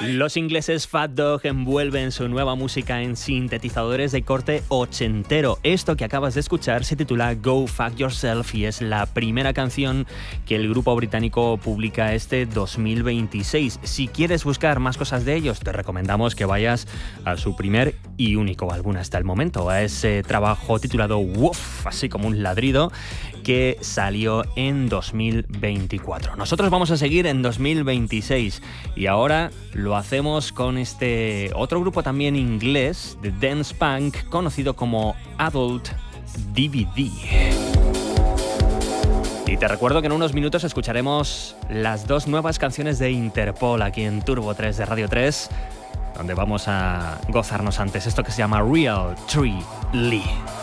Los ingleses Fat Dog envuelven su nueva música en sintetizadores de corte ochentero. Esto que acabas de escuchar se titula Go Fuck Yourself y es la primera canción que el grupo británico publica este 2026. Si quieres buscar más cosas de ellos, te recomendamos que vayas a su primer y único álbum hasta el momento, a ese trabajo titulado Woof, así como un ladrido, que salió en 2024. Nosotros vamos a seguir en 2026 y ahora lo hacemos con este otro grupo también inglés de dance punk conocido como Adult DVD. Y te recuerdo que en unos minutos escucharemos las dos nuevas canciones de Interpol aquí en Turbo 3 de Radio 3, donde vamos a gozarnos antes esto que se llama Real Tree Lee.